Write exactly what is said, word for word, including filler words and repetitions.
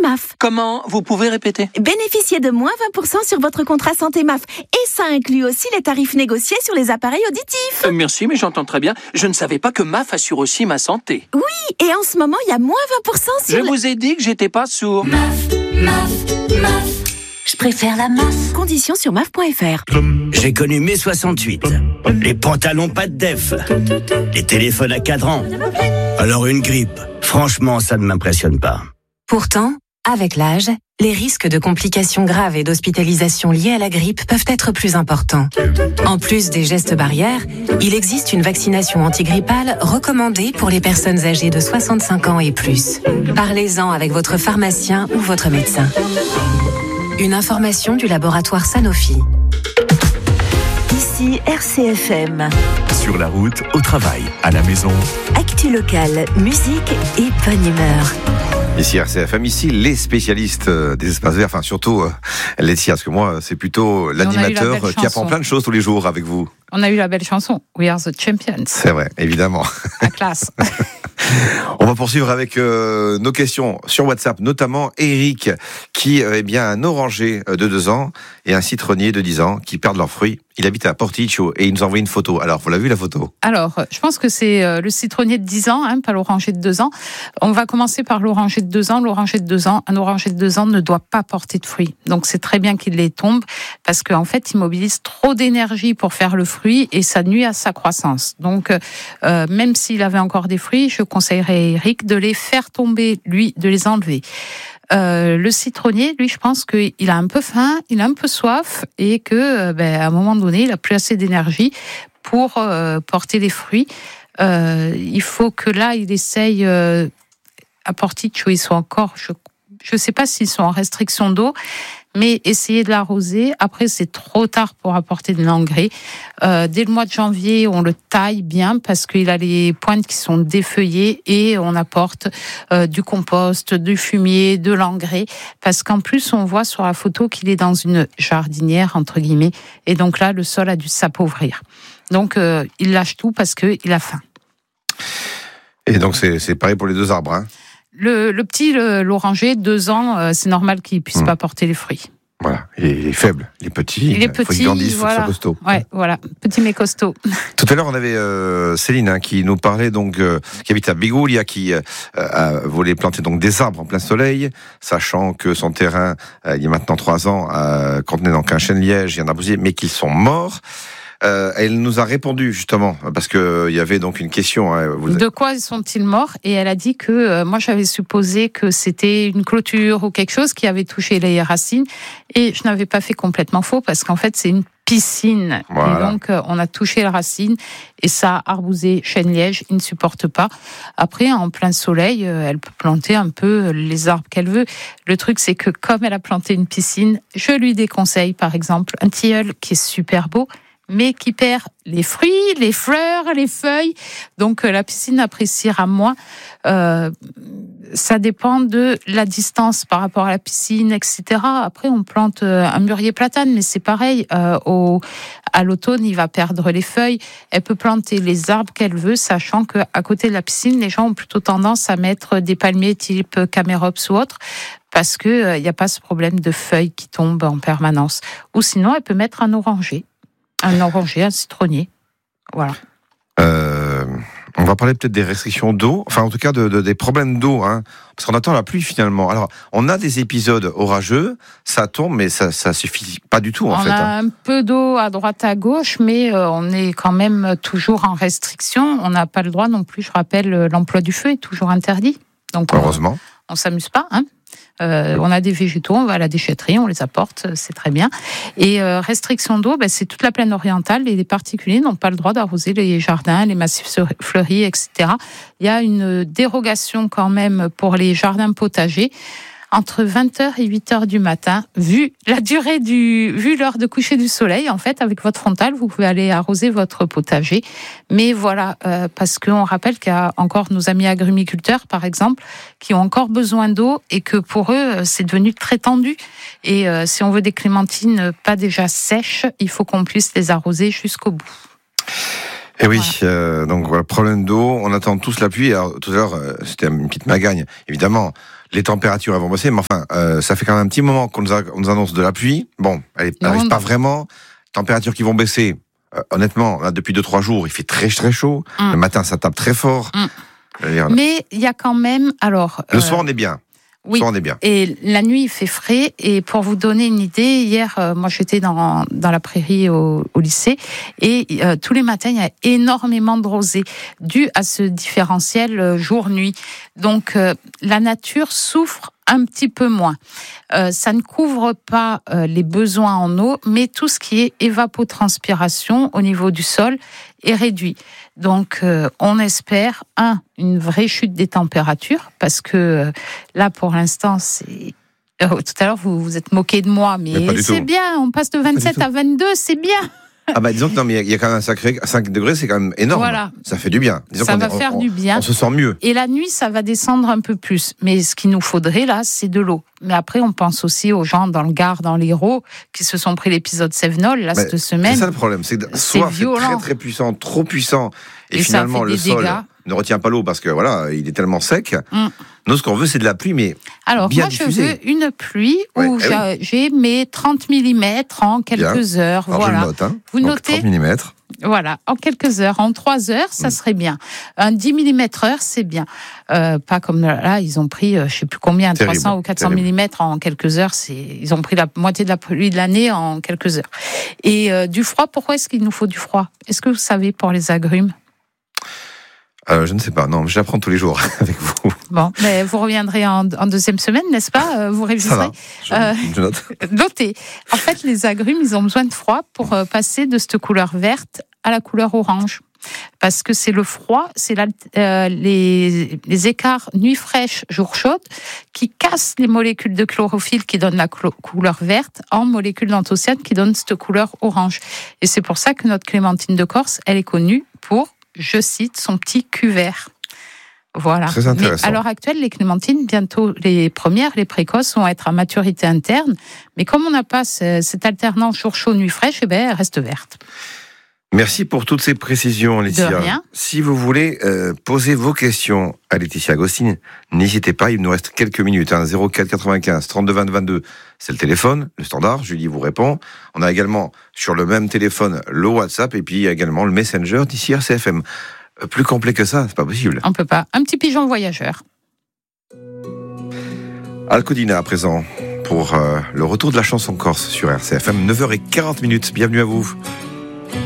M A F. Comment ? Vous pouvez répéter ? Bénéficiez de moins vingt pour cent sur votre contrat santé M A F. Et ça inclut aussi les tarifs négociés sur les appareils auditifs. Euh, merci, mais j'entends très bien. Je ne savais pas que M A F assure aussi ma santé. Oui, et en ce moment, il y a moins vingt pour cent sur... Je le... vous ai dit que j'étais pas sourd. M A F, M A F, M A F. Je préfère la M A F. Conditions sur M A F point F R. J'ai connu mai soixante-huit. Les pantalons pas de def. Les téléphones à cadran. Alors une grippe. Franchement, ça ne m'impressionne pas. Pourtant, avec l'âge, les risques de complications graves et d'hospitalisation liées à la grippe peuvent être plus importants. En plus des gestes barrières, il existe une vaccination antigrippale recommandée pour les personnes âgées de soixante-cinq ans et plus. Parlez-en avec votre pharmacien ou votre médecin. Une information du laboratoire Sanofi. Ici R C F M. Sur la route, au travail, à la maison. Actu locale, musique et bonne humeur. Ici R C F M, ici les spécialistes des espaces verts, enfin surtout euh, Laetitia, parce que moi c'est plutôt l'animateur qui apprend plein de choses tous les jours avec vous. On a eu la belle chanson, We Are the Champions. C'est vrai, évidemment. La classe. On va poursuivre avec euh, nos questions sur WhatsApp, notamment Eric, qui euh, est bien un oranger de deux ans et un citronnier de dix ans qui perdent leurs fruits. Il habite à Porticcio et il nous envoie une photo. Alors, vous l'avez vu la photo ? Alors, je pense que c'est euh, le citronnier de dix ans, hein, pas l'oranger de deux ans. On va commencer par l'oranger de deux ans. L'oranger de deux ans, un oranger de deux ans ne doit pas porter de fruits. Donc, c'est très bien qu'il les tombe parce qu'en fait, il mobilise trop d'énergie pour faire le fruit et ça nuit à sa croissance. Donc, euh, même s'il avait encore des fruits, je conseillerais à Eric de les faire tomber, lui, de les enlever. Euh, le citronnier, lui, je pense qu'il a un peu faim, il a un peu soif et que, euh, ben, à un moment donné, il a plus assez d'énergie pour euh, porter les fruits. Euh, il faut que là, il essaye euh, à Porticcio, ils sont encore, je je sais pas s'ils sont en restriction d'eau, mais essayez de l'arroser. Après, c'est trop tard pour apporter de l'engrais. Euh, dès le mois de janvier, on le taille bien parce qu'il a les pointes qui sont défeuillées et on apporte euh, du compost, du fumier, de l'engrais. Parce qu'en plus, on voit sur la photo qu'il est dans une jardinière, entre guillemets. Et donc là, le sol a dû s'appauvrir. Donc, euh, il lâche tout parce qu'il a faim. Et donc, c'est, c'est pareil pour les deux arbres, hein ? Le, le petit, le, l'oranger, deux ans, euh, c'est normal qu'il puisse mmh. pas porter les fruits. Voilà, il est, il est faible, il est petit, il est petit, faut qu'il grandisse, voilà. faut qu'il soit costaud. Ouais, voilà, petit mais costaud. Tout à l'heure, on avait euh, Céline hein, qui nous parlait donc euh, qui habite à Bigoulia, qui euh, a voulu planter donc des arbres en plein soleil, sachant que son terrain, euh, il y a maintenant trois ans, euh, contenait donc un chêne liège, il y en a posé, mais qu'ils sont morts. Euh, elle nous a répondu justement parce que il y avait donc une question. Hein, vous... De quoi sont-ils morts ? Et elle a dit que euh, moi j'avais supposé que c'était une clôture ou quelque chose qui avait touché les racines et je n'avais pas fait complètement faux parce qu'en fait c'est une piscine voilà. Et donc euh, on a touché la racine et ça a arbousé chêne liège. Il ne supporte pas. Après en plein soleil, euh, elle peut planter un peu les arbres qu'elle veut. Le truc c'est que comme elle a planté une piscine, je lui déconseille par exemple un tilleul qui est super beau, mais qui perd les fruits, les fleurs, les feuilles. Donc, la piscine appréciera moins. Euh, ça dépend de la distance par rapport à la piscine, et cetera. Après, on plante un mûrier platane, mais c'est pareil. Euh, au, à l'automne, il va perdre les feuilles. Elle peut planter les arbres qu'elle veut, sachant qu'à côté de la piscine, les gens ont plutôt tendance à mettre des palmiers type Camerops ou autre, parce qu'il n'y euh, a pas ce problème de feuilles qui tombent en permanence. Ou sinon, elle peut mettre un oranger. Un oranger, un citronnier. Voilà. Euh, on va parler peut-être des restrictions d'eau, enfin en tout cas de, de, des problèmes d'eau, hein, parce qu'on attend la pluie finalement. Alors, on a des épisodes orageux, ça tombe, mais ça ça suffit pas du tout en on fait. On a hein. un peu d'eau à droite à gauche, mais euh, on est quand même toujours en restriction. On n'a pas le droit non plus, je rappelle, l'emploi du feu est toujours interdit. Donc, heureusement. On, on s'amuse pas, hein. Euh, on a des végétaux, on va à la déchetterie, on les apporte, c'est très bien. Et euh, restriction d'eau, ben, c'est toute la plaine orientale et les particuliers n'ont pas le droit d'arroser les jardins, les massifs fleuris, et cetera. Il y a une dérogation quand même pour les jardins potagers entre vingt heures et huit heures du matin, vu la durée du, vu l'heure de coucher du soleil, en fait, avec votre frontale, vous pouvez aller arroser votre potager. Mais voilà, euh, parce qu'on rappelle qu'il y a encore nos amis agrumiculteurs, par exemple, qui ont encore besoin d'eau et que pour eux, c'est devenu très tendu. Et euh, si on veut des clémentines pas déjà sèches, il faut qu'on puisse les arroser jusqu'au bout. Et oui, voilà. euh, donc voilà, problème d'eau, on attend tous la pluie. Alors tout à l'heure, euh, c'était une petite magagne. Évidemment, les températures elles vont baisser, mais enfin, euh, ça fait quand même un petit moment qu'on nous, a, on nous annonce de la pluie. Bon, elle n'arrive pas vraiment. Températures qui vont baisser. Euh, honnêtement, là, depuis deux trois jours, il fait très très chaud. Mm. Le matin, ça tape très fort. Mm. Dire, mais il y a quand même, alors. Le euh... soir, on est bien. Oui, on est bien. Et la nuit, il fait frais. Et pour vous donner une idée, hier, euh, moi, j'étais dans, dans la prairie au, au lycée. Et euh, tous les matins, il y a énormément de rosée, dû à ce différentiel euh, jour-nuit. Donc, euh, la nature souffre un petit peu moins. Euh, ça ne couvre pas euh, les besoins en eau, mais tout ce qui est évapotranspiration au niveau du sol est réduit. Donc, euh, on espère, un, une vraie chute des températures, parce que euh, là, pour l'instant, c'est... Euh, tout à l'heure, vous vous êtes moqué de moi, mais, mais c'est tout. Bien, on passe de vingt-sept à vingt-deux, c'est bien. Ah bah disons que non, mais il y a quand même un sacré cinq degrés, c'est quand même énorme. Voilà. Ça fait du bien. Disons ça va est, faire on, du bien. On se sent mieux. Et la nuit, ça va descendre un peu plus. Mais ce qu'il nous faudrait là, c'est de l'eau. Mais après, on pense aussi aux gens dans le Gard, dans l'Hérault, qui se sont pris l'épisode Sévenol là cette semaine. C'est ça le problème, c'est que soit c'est très très puissant, trop puissant, et, et finalement le sol dégâts. Ne retient pas l'eau parce que voilà, il est tellement sec. Mm. Nous, ce qu'on veut, c'est de la pluie, mais alors bien moi, diffusée. Je veux une pluie ouais, où eh oui. j'ai mes trente millimètres en quelques bien. heures. Alors voilà. Je le note, hein. Vous Donc, notez trente millimètres. Voilà, en quelques heures, en trois heures, ça mm. serait bien. Un dix millimètres heure, c'est bien. Euh, pas comme là, ils ont pris, euh, je sais plus combien, terrible, trois cents ou quatre cents millimètres en quelques heures. C'est, ils ont pris la moitié de la pluie de l'année en quelques heures. Et euh, du froid, pourquoi est-ce qu'il nous faut du froid ? Est-ce que vous savez pour les agrumes ? Euh, je ne sais pas, non, j'apprends tous les jours avec vous. Bon, mais vous reviendrez en, en deuxième semaine, n'est-ce pas ? Vous réviserez. Ça va, je, euh, je note. Notez. En fait, les agrumes, ils ont besoin de froid pour euh, passer de cette couleur verte à la couleur orange. Parce que c'est le froid, c'est la, euh, les, les écarts nuit fraîche, jour chaude, qui cassent les molécules de chlorophylle qui donnent la clo- couleur verte en molécules d'anthocyanes qui donnent cette couleur orange. Et c'est pour ça que notre clémentine de Corse, elle est connue pour, je cite, son petit cul vert. Voilà. Très intéressant. Mais à l'heure actuelle, les clémentines, bientôt les premières, les précoces, vont être à maturité interne. Mais comme on n'a pas ce, cette alternance jour chaud, nuit fraîche, eh ben, elle reste verte. Merci pour toutes ces précisions, Laetitia. De rien. Si vous voulez euh, poser vos questions à Laetitia Agostini, n'hésitez pas, il nous reste quelques minutes. Hein, zéro quatre quatre-vingt-quinze trente-deux vingt vingt-deux, c'est le téléphone, le standard, Julie vous répond. On a également sur le même téléphone le WhatsApp et puis également le Messenger d'ici R C F M. Euh, plus complet que ça, c'est pas possible. On peut pas. Un petit pigeon voyageur. Alcodina à présent pour euh, le retour de la chanson corse sur R C F M, neuf heures quarante minutes. Bienvenue à vous.